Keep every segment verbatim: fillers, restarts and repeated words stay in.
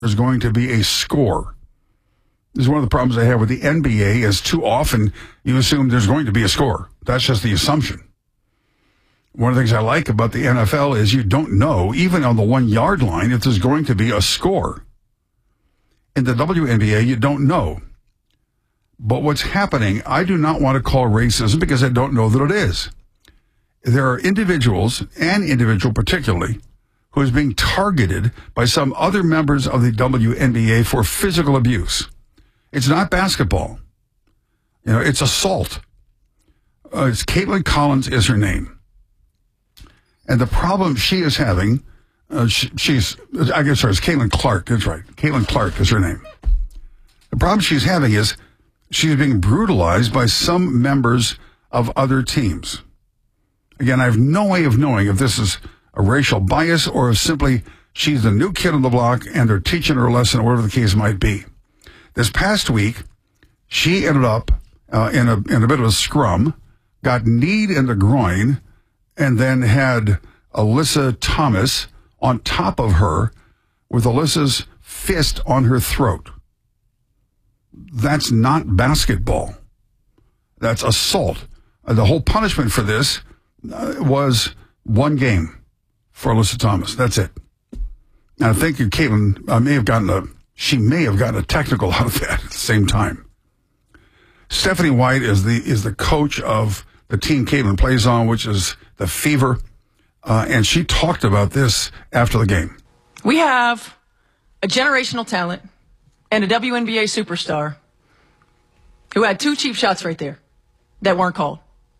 there's going to be a score. This is one of the problems I have with the N B A is too often you assume there's going to be a score. That's just the assumption. One of the things I like about the N F L is you don't know, even on the one-yard line, if there's going to be a score. In the W N B A, you don't know. But what's happening, I do not want to call racism because I don't know that it is. There are individuals, an individual particularly, who is being targeted by some other members of the W N B A for physical abuse. It's not basketball. You know, it's assault. Uh, it's Caitlin Collins is her name. And the problem she is having, uh, she, she's, I guess, sorry, it's Caitlin Clark. That's right. Caitlin Clark is her name. The problem she's having is she's being brutalized by some members of other teams. Again, I have no way of knowing if this is a racial bias or if simply she's the new kid on the block and they're teaching her a lesson or whatever the case might be. This past week, she ended up uh, in a in a bit of a scrum, got kneed in the groin, and then had Alyssa Thomas on top of her with Alyssa's fist on her throat. That's not basketball. That's assault. Uh, the whole punishment for this uh, was one game for Alyssa Thomas. That's it. And I think Caitlin uh, may have gotten a, she may have gotten a technical out of that at the same time. Stephanie White is the is the coach of the team Caitlin plays on, which is the Fever, uh, and she talked about this after the game. We have a generational talent and a W N B A superstar who had two cheap shots right there that weren't called.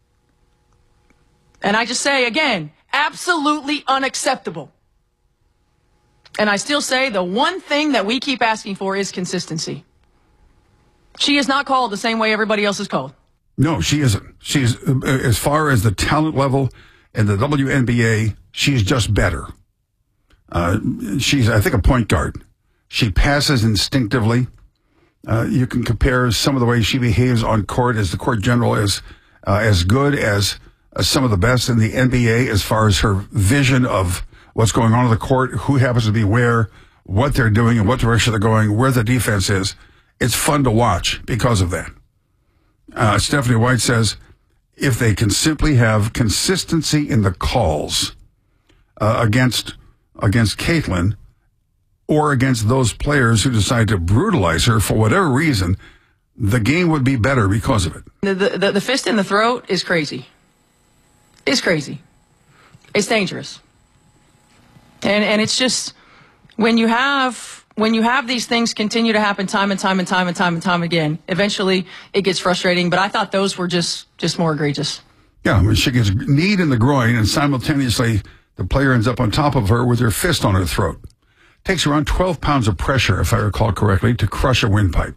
And I just say, again, absolutely unacceptable. And I still say the one thing that we keep asking for is consistency. She is not called the same way everybody else is called. No, she isn't. She's, uh, as far as the talent level in the W N B A, she's just better. Uh, she's, I think, a point guard. She passes instinctively. Uh, you can compare some of the way she behaves on court as the court general is uh, as good as uh, some of the best in the N B A as far as her vision of what's going on in the court, who happens to be where, what they're doing, and what direction they're going, where the defense is. It's fun to watch because of that. Uh, Stephanie White says if they can simply have consistency in the calls uh, against against Caitlin or against those players who decide to brutalize her for whatever reason, the game would be better because of it. The, the, the fist in the throat is crazy. It's crazy. It's dangerous. And and it's just when you have when you have these things continue to happen time and time and time and time and time again, eventually it gets frustrating. But I thought those were just just more egregious. Yeah, I mean, she gets kneed in the groin and simultaneously the player ends up on top of her with her fist on her throat. Takes around twelve pounds of pressure, if I recall correctly, to crush a windpipe.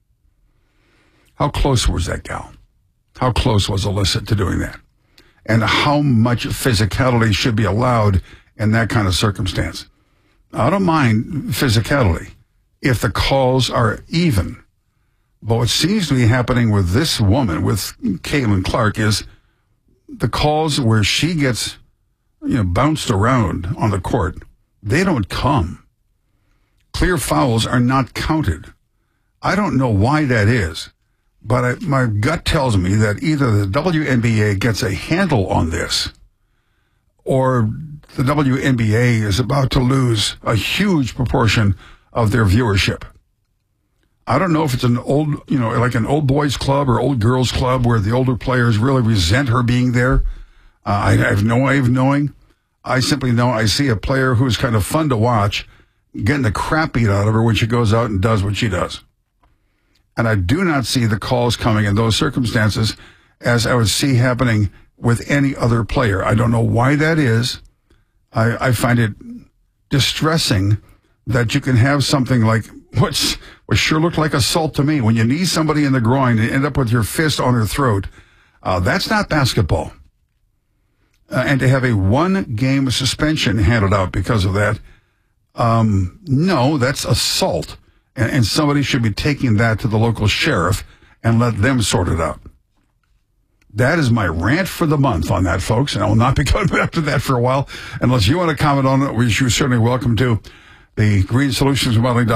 How close was that gal? How close was Alyssa to doing that? And how much physicality should be allowed in that kind of circumstance? I don't mind physicality if the calls are even. But what seems to be happening with this woman, with Caitlin Clark, is the calls where she gets, you know, bounced around on the court, they don't come. Clear fouls are not counted. I don't know why that is, but I, my gut tells me that either the W N B A gets a handle on this or the W N B A is about to lose a huge proportion of their viewership. I don't know if it's an old, you know, like an old boys club or old girls club where the older players really resent her being there. Uh, I, I have no way of knowing. I simply know I see a player who's kind of fun to watch getting the crap beat out of her when she goes out and does what she does. And I do not see the calls coming in those circumstances as I would see happening with any other player. I don't know why that is. I, I find it distressing that you can have something like what's, what sure looked like assault to me. When you knee somebody in the groin and end up with your fist on her throat, uh, that's not basketball. Uh, and to have a one-game suspension handed out because of that, um, no, that's assault. And, and somebody should be taking that to the local sheriff and let them sort it out. That is my rant for the month on that, folks, and I will not be coming back to that for a while. Unless you want to comment on it, which you're certainly welcome to. The Green Solutions Modeling